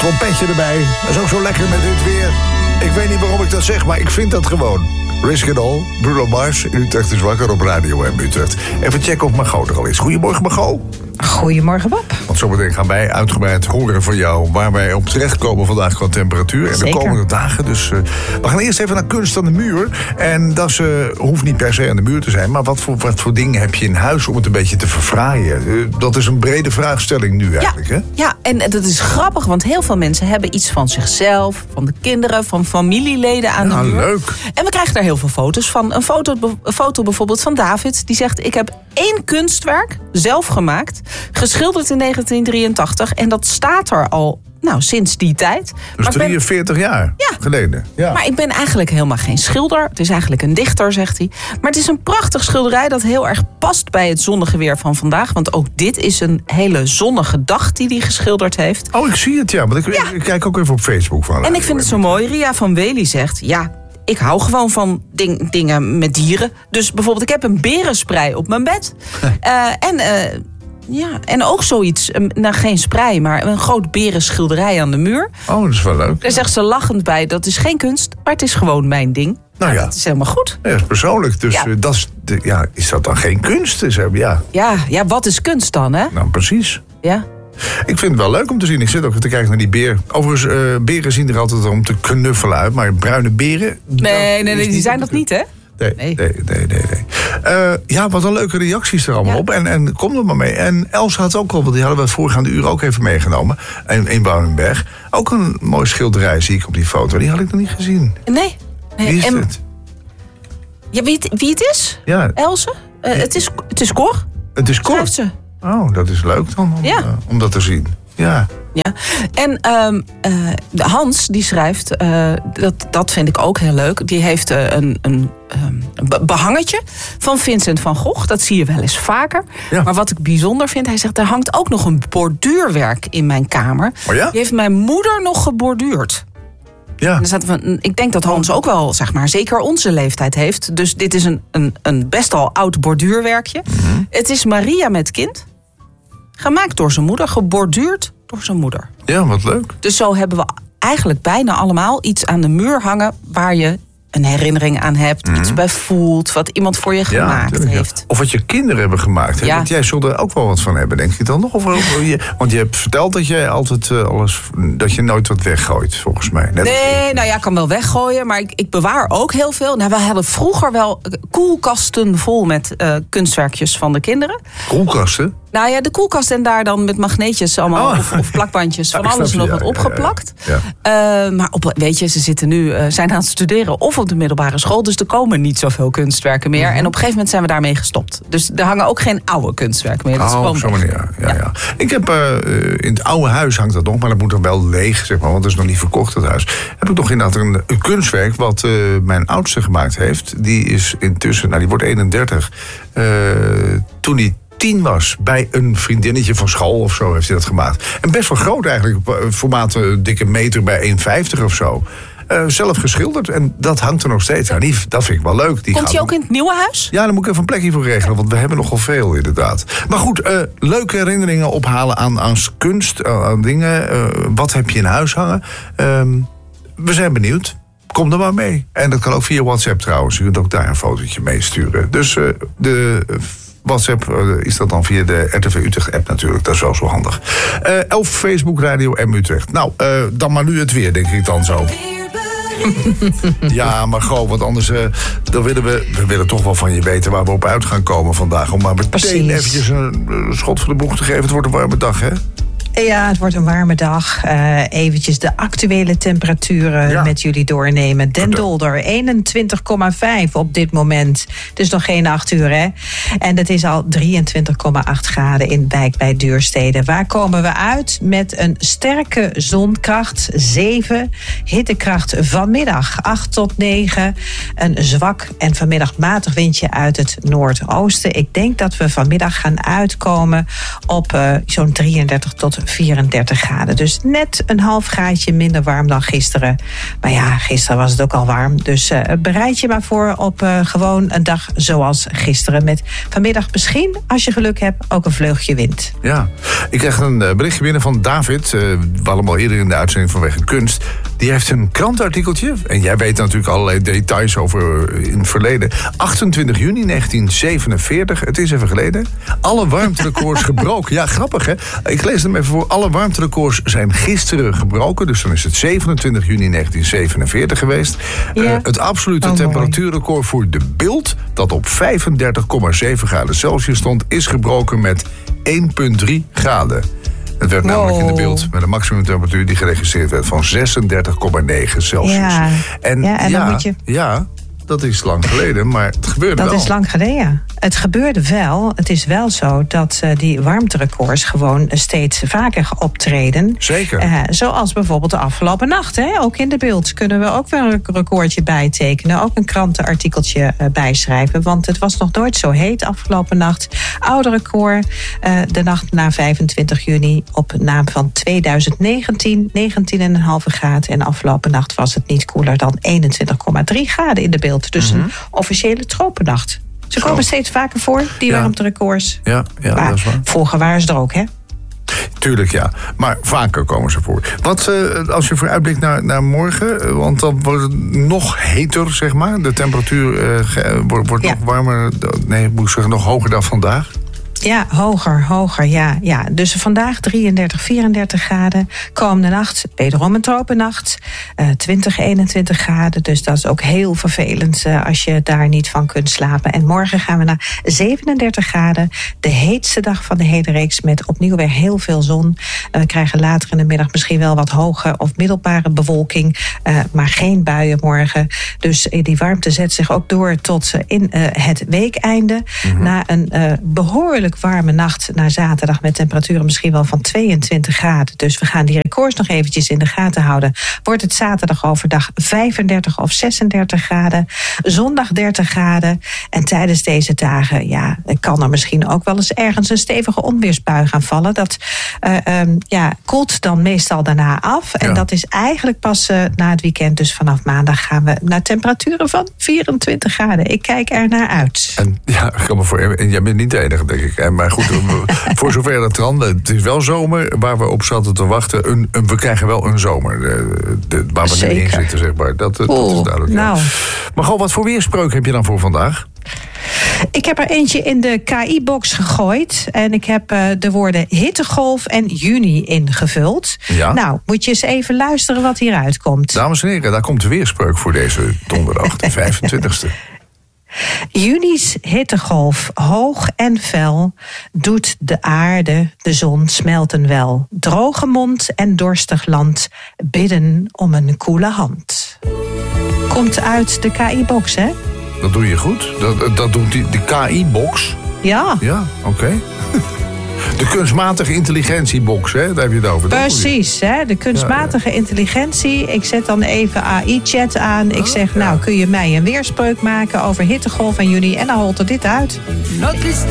trompetje erbij. Dat is ook zo lekker met dit weer. Ik weet niet waarom ik dat zeg, maar ik vind dat gewoon. Risk It All, Bruno Mars, in Utrecht is wakker op Radio M Utrecht. Even checken of Margot er al is. Goedemorgen, Margot. Goedemorgen, Bob. Want zometeen gaan wij uitgebreid horen van jou waar wij op terechtkomen vandaag qua temperatuur. En de komende dagen. Dus we gaan eerst even naar kunst aan de muur. En dat hoeft niet per se aan de muur te zijn. Maar wat voor dingen heb je in huis om het een beetje te verfraaien? Dat is een brede vraagstelling nu eigenlijk, hè? Ja, en dat is grappig, want heel veel mensen hebben iets van zichzelf, van de kinderen, van familieleden aan de muur. Leuk. En we krijgen daar heel veel foto's van. Een foto bijvoorbeeld van David, die zegt: ik heb 1 kunstwerk zelf gemaakt, geschilderd in 1983. En dat staat er al sinds die tijd. Dus 43 jaar geleden. Ja. Maar ik ben eigenlijk helemaal geen schilder. Het is eigenlijk een dichter, zegt hij. Maar het is een prachtig schilderij dat heel erg past bij het zonnige weer van vandaag. Want ook dit is een hele zonnige dag die hij geschilderd heeft. Oh, ik zie het, ja. Want ik kijk ook even op Facebook van. En ik vind het zo mooi. Ria van Wely zegt: ik hou gewoon van dingen met dieren. Dus bijvoorbeeld, ik heb een berensprei op mijn bed. En ook zoiets, geen sprei, maar een groot berenschilderij aan de muur. Oh, dat is wel leuk. Daar zegt ze lachend bij: dat is geen kunst, maar het is gewoon mijn ding. Nou ja. Dat is helemaal goed. Ja, dat is persoonlijk. Dus is dat dan geen kunst? Dus, Ja, wat is kunst dan, hè? Nou, precies. Ja. Ik vind het wel leuk om te zien. Ik zit ook te kijken naar die beer. Overigens, beren zien er altijd om te knuffelen uit. Maar bruine beren... Nee, die zijn dat niet, hè? Nee. Wat een leuke reacties er allemaal op. En kom er maar mee. En Els had ook al, want die hadden we voorgaande uur ook even meegenomen. In Woudenberg. Ook een mooi schilderij zie ik op die foto. Die had ik nog niet gezien. Nee. Wie is het? Ja, wie het is? Ja. Else? Het is Cor. Het is Cor? Schrijft ze. Oh, dat is leuk dan om dat te zien. Ja. En Hans, die schrijft, dat vind ik ook heel leuk. Die heeft een behangetje van Vincent van Gogh. Dat zie je wel eens vaker. Ja. Maar wat ik bijzonder vind, hij zegt: er hangt ook nog een borduurwerk in mijn kamer. Oh ja? Die heeft mijn moeder nog geborduurd. Ja. Ik denk dat Hans ook wel, zeker onze leeftijd heeft. Dus dit is een best al oud borduurwerkje. Mm-hmm. Het is Maria met kind. Gemaakt door zijn moeder, geborduurd door zijn moeder. Ja, wat leuk. Dus zo hebben we eigenlijk bijna allemaal iets aan de muur hangen waar je een herinnering aan hebt, iets bij voelt, wat iemand voor je gemaakt heeft. Ja. Of wat je kinderen hebben gemaakt. Ja. Want jij zult er ook wel wat van hebben, denk ik dan nog? Want je hebt verteld dat jij altijd dat je nooit wat weggooit, volgens mij. Ik kan wel weggooien, maar ik bewaar ook heel veel. We hadden vroeger wel koelkasten vol met kunstwerkjes van de kinderen. Koelkasten? Nou ja, de koelkast en daar dan met magneetjes allemaal of plakbandjes van alles en nog wat opgeplakt. Ja. Maar ze zitten nu zijn aan het studeren of op de middelbare school, dus er komen niet zoveel kunstwerken meer. En op een gegeven moment zijn we daarmee gestopt. Dus er hangen ook geen oude kunstwerken meer. Dat is op zo'n manier. Ja. Ik heb in het oude huis hangt dat nog, maar dat moet dan wel leeg, want dat is nog niet verkocht, het huis. Heb ik nog inderdaad een kunstwerk wat mijn oudste gemaakt heeft. Die is intussen, die wordt 31. Toen die 10 was, bij een vriendinnetje van school of zo heeft hij dat gemaakt. En best wel groot eigenlijk, formaat dikke meter bij 1,50 of zo. Zelf geschilderd en dat hangt er nog steeds aan. Dat vind ik wel leuk. Komt hij ook in het nieuwe huis? Ja, dan moet ik even een plekje voor regelen, want we hebben nogal veel inderdaad. Maar goed, leuke herinneringen ophalen aan kunst, aan dingen. Wat heb je in huis hangen? We zijn benieuwd. Kom er maar mee. En dat kan ook via WhatsApp trouwens. U kunt ook daar een fotootje mee sturen. Dus de WhatsApp is dat dan via de RTV Utrecht app natuurlijk. Dat is wel zo handig. 11 Facebook Radio M Utrecht. Nou, dan maar nu het weer, denk ik dan zo. Ja, maar gewoon, want anders dan we willen toch wel van je weten waar we op uit gaan komen vandaag. Om maar meteen eventjes een schot voor de boeg te geven. Het wordt een warme dag, hè? Ja, het wordt een warme dag. Eventjes de actuele temperaturen met jullie doornemen. Den Dolder, 21,5 op dit moment. Dus nog geen 8 uur, hè? En het is al 23,8 graden in Wijk bij Duurstede. Waar komen we uit? Met een sterke zonkracht, 7. Hittekracht vanmiddag, 8 tot 9. Een zwak en vanmiddag matig windje uit het noordoosten. Ik denk dat we vanmiddag gaan uitkomen op zo'n 33 tot 34 graden. Dus net een half graadje minder warm dan gisteren. Maar ja, gisteren was het ook al warm. Dus bereid je maar voor op gewoon een dag zoals gisteren. Met vanmiddag misschien, als je geluk hebt, ook een vleugje wind. Ja, ik kreeg een berichtje binnen van David. We hadden al eerder in de uitzending vanwege kunst. Die heeft een krantenartikeltje. En jij weet natuurlijk allerlei details over in het verleden. 28 juni 1947, het is even geleden. Alle warmterecords gebroken. Ja, grappig hè. Ik lees hem even voor. Alle warmterecords zijn gisteren gebroken. Dus dan is het 27 juni 1947 geweest. Ja. Het absolute temperatuurrecord voor de Bild, dat op 35,7 graden Celsius stond, is gebroken met 1,3 graden. Het werd namelijk in de Beeld met een maximumtemperatuur die geregistreerd werd van 36,9 Celsius. Ja. En dan moet je... Ja, dat is lang geleden, maar het gebeurde wel. Dat is lang geleden. Het gebeurde wel. Het is wel zo dat die warmterecords gewoon steeds vaker optreden. Zeker. Zoals bijvoorbeeld de afgelopen nacht. Hè? Ook in de Beeld kunnen we ook wel een recordje bijtekenen. Ook een krantenartikeltje bijschrijven. Want het was nog nooit zo heet afgelopen nacht. Oude record, de nacht na 25 juni op naam van 2019. 19,5 graden. En afgelopen nacht was het niet koeler dan 21,3 graden in de Beeld. Dus een officiële tropennacht. Ze komen steeds vaker voor, die warmterecords. Ja, maar dat is waar. Vroeger waren ze er ook, hè? Tuurlijk, ja. Maar vaker komen ze voor. Wat als je vooruitblikt naar morgen, want dan wordt het nog heter, zeg maar. De temperatuur wordt nog warmer. Nee, ik moet zeggen, nog hoger dan vandaag. Ja, hoger, ja. Dus vandaag 33, 34 graden. Komende nacht, wederom een tropennacht. 20, 21 graden. Dus dat is ook heel vervelend als je daar niet van kunt slapen. En morgen gaan we naar 37 graden. De heetste dag van de hele reeks met opnieuw weer heel veel zon. We krijgen later in de middag misschien wel wat hoge of middelbare bewolking. Maar geen buien morgen. Dus die warmte zet zich ook door tot in het weekeinde. Na een behoorlijk warme nacht naar zaterdag met temperaturen misschien wel van 22 graden. Dus we gaan die records nog eventjes in de gaten houden. Wordt het zaterdag overdag 35 of 36 graden. Zondag 30 graden. En tijdens deze dagen kan er misschien ook wel eens ergens een stevige onweersbui gaan vallen. Dat koelt dan meestal daarna af. En dat is eigenlijk pas na het weekend. Dus vanaf maandag gaan we naar temperaturen van 24 graden. Ik kijk er naar uit. En ja, ik kan me voor. En jij bent niet de enige, denk ik. Maar goed, voor zover dat kan. Het is wel zomer waar we op zaten te wachten. We krijgen wel een zomer. Waar we nu in zitten, zeg maar. Dat is duidelijk. Nou. Maar gewoon, wat voor weerspreuk heb je dan voor vandaag? Ik heb er eentje in de KI-box gegooid. En ik heb de woorden hittegolf en juni ingevuld. Ja. Nou, moet je eens even luisteren wat hieruit komt. Dames en heren, daar komt de weerspreuk voor deze donderdag, de 25e. Juni's hittegolf, hoog en fel, doet de aarde, de zon smelten wel. Droge mond en dorstig land bidden om een koele hand. Komt uit de KI-box, hè? Dat doe je goed. Dat doet de KI-box? Ja. Ja, oké. De kunstmatige intelligentiebox, hè? Daar heb je het over. Precies, hè? De kunstmatige intelligentie. Ik zet dan even AI-chat aan. Ik zeg, kun je mij een weerspreuk maken over hittegolf en juni? En dan holt er dit uit. Notice